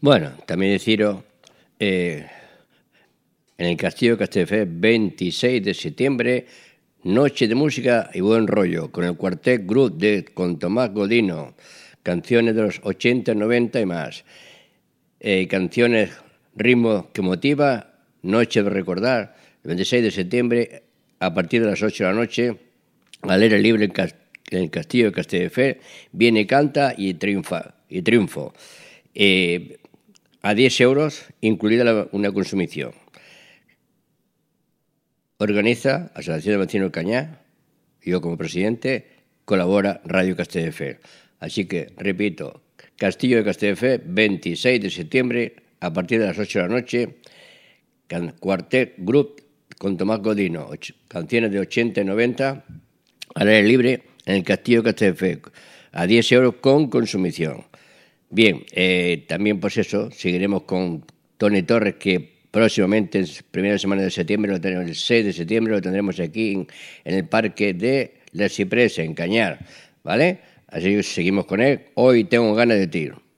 Bueno, también deciros, en el Castillo de Castelldefels, 26 de septiembre, noche de música y buen rollo, con el Quartet Group con Tomás Godino, canciones de los 80, 90 y más. Canciones, ritmo que motiva, noche de recordar, el 26 de septiembre, a partir de las 8 de la noche, al aire libre en el Castillo de Castelldefels, viene, canta y triunfo. A 10 euros, incluida una consumición. Organiza Asociación de Vecinos Cañar, yo como presidente, colabora Radio Castelldefels. Así que, repito, Castillo de Castelldefels, 26 de septiembre, a partir de las 8 de la noche, Quartet Group con Tomás Godino, canciones de 80 y 90, al aire libre en el Castillo de Castelldefels, a 10 euros con consumición. Bien, también pues eso, seguiremos con Tony Torres, que próximamente, en la primera semana de septiembre, lo tenemos el 6 de septiembre, lo tendremos aquí en el Parque de Les Cipreses, en Cañar, ¿vale? Así que seguimos con él. Hoy tengo ganas de ti.